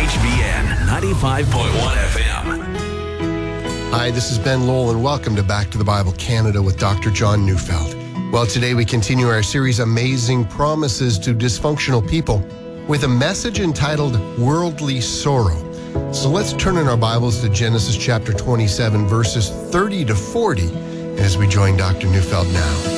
WHBN 95.1 FM. Hi, this is Ben Lowell, and welcome to Back to the Bible Canada with Dr. John Neufeld. Well, today we continue our series, Amazing Promises to Dysfunctional People, with a message entitled Worldly Sorrow. So let's turn in our Bibles to Genesis chapter 27, verses 30 to 40, as we join Dr. Neufeld now.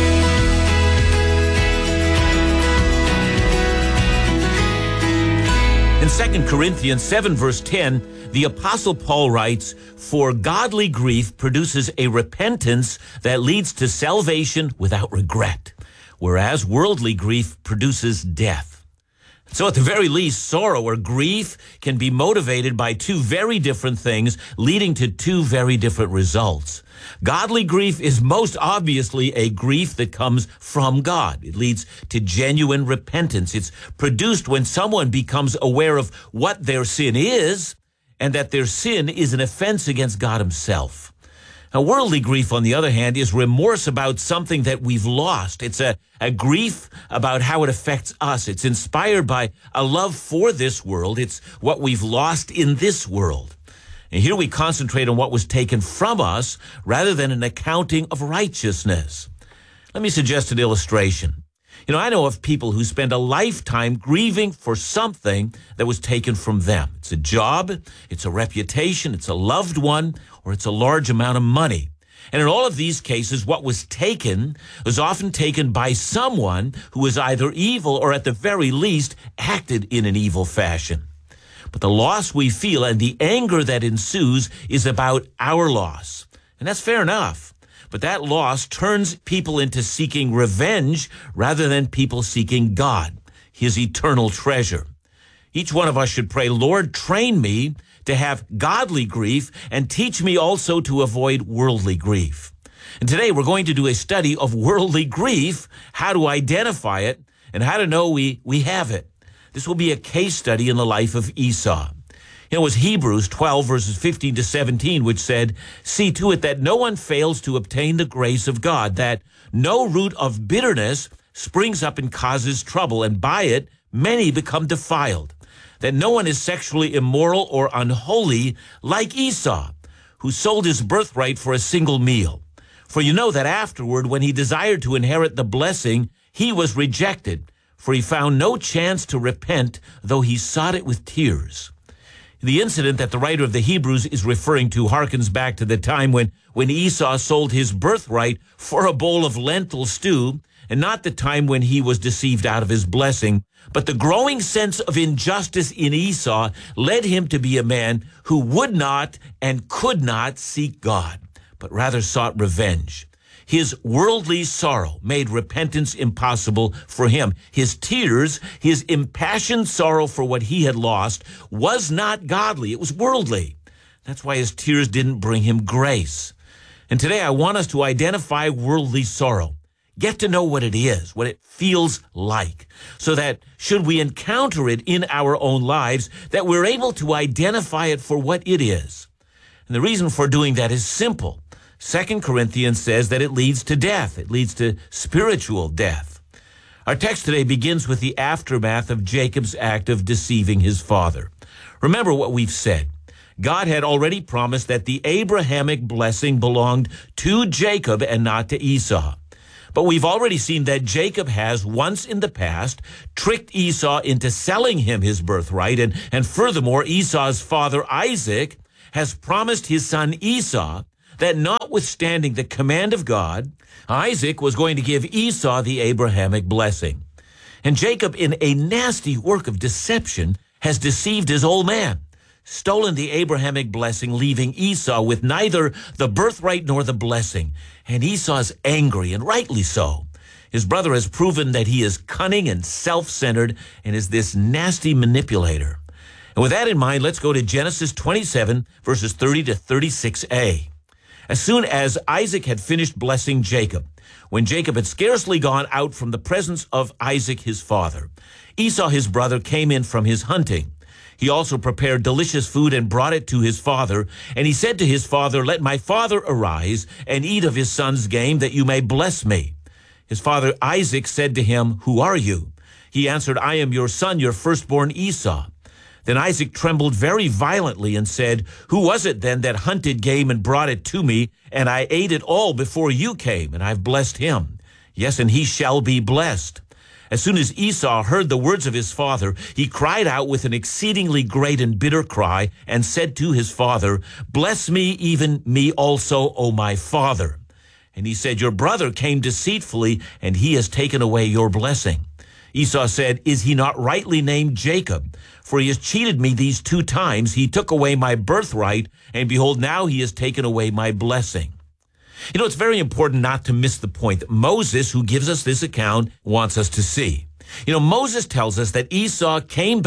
In 2 Corinthians 7, verse 10, the Apostle Paul writes, "For godly grief produces a repentance that leads to salvation without regret, whereas worldly grief produces death." So at the very least, sorrow or grief can be motivated by two very different things, leading to two very different results. Godly grief is most obviously a grief that comes from God. It leads to genuine repentance. It's produced when someone becomes aware of what their sin is and that their sin is an offense against God himself. Now, worldly grief, on the other hand, is remorse about something that we've lost. It's a grief about how it affects us. It's inspired by a love for this world. It's what we've lost in this world. And here we concentrate on what was taken from us rather than an accounting of righteousness. Let me suggest an illustration. I know of people who spend a lifetime grieving for something that was taken from them. It's a job, it's a reputation, it's a loved one, or it's a large amount of money. And in all of these cases, what was taken was often taken by someone who was either evil or at the very least acted in an evil fashion. But the loss we feel and the anger that ensues is about our loss. And that's fair enough. But that loss turns people into seeking revenge rather than people seeking God, his eternal treasure. Each one of us should pray, "Lord, train me to have godly grief and teach me also to avoid worldly grief." And today we're going to do a study of worldly grief, how to identify it, and how to know we have it. This will be a case study in the life of Esau. It was Hebrews 12, verses 15 to 17, which said, "See to it that no one fails to obtain the grace of God, that no root of bitterness springs up and causes trouble, and by it many become defiled, that no one is sexually immoral or unholy like Esau, who sold his birthright for a single meal. For you know that afterward, when he desired to inherit the blessing, he was rejected, for he found no chance to repent, though he sought it with tears." The incident that the writer of the Hebrews is referring to harkens back to the time when Esau sold his birthright for a bowl of lentil stew, and not the time when he was deceived out of his blessing. But the growing sense of injustice in Esau led him to be a man who would not and could not seek God, but rather sought revenge. His worldly sorrow made repentance impossible for him. His tears, his impassioned sorrow for what he had lost, was not godly. It was worldly. That's why his tears didn't bring him grace. And today I want us to identify worldly sorrow. Get to know what it is, what it feels like, so that should we encounter it in our own lives, that we're able to identify it for what it is. And the reason for doing that is simple. 2 Corinthians says that it leads to death. It leads to spiritual death. Our text today begins with the aftermath of Jacob's act of deceiving his father. Remember what we've said. God had already promised that the Abrahamic blessing belonged to Jacob and not to Esau. But we've already seen that Jacob has, once in the past, tricked Esau into selling him his birthright. And furthermore, Esau's father, Isaac, has promised his son Esau that notwithstanding the command of God, Isaac was going to give Esau the Abrahamic blessing. And Jacob, in a nasty work of deception, has deceived his old man, stolen the Abrahamic blessing, leaving Esau with neither the birthright nor the blessing. And Esau's angry, and rightly so. His brother has proven that he is cunning and self-centered and is this nasty manipulator. And with that in mind, let's go to Genesis 27, verses 30 to 36a. As soon as Isaac had finished blessing Jacob, when Jacob had scarcely gone out from the presence of Isaac his father, Esau his brother came in from his hunting. He also prepared delicious food and brought it to his father. And he said to his father, "Let my father arise and eat of his son's game, that you may bless me." His father Isaac said to him, "Who are you?" He answered, "I am your son, your firstborn Esau." Then Isaac trembled very violently and said, "Who was it then that hunted game and brought it to me? And I ate it all before you came, and I've blessed him. Yes, and he shall be blessed." As soon as Esau heard the words of his father, he cried out with an exceedingly great and bitter cry, and said to his father, "Bless me, even me also, O my father." And he said, "Your brother came deceitfully, and he has taken away your blessing." Esau said, "Is he not rightly named Jacob? For he has cheated me these 2 times. He took away my birthright, and behold, now he has taken away my blessing." You know, it's very important not to miss the point that Moses, who gives us this account, wants us to see. You know, Moses tells us that Esau came back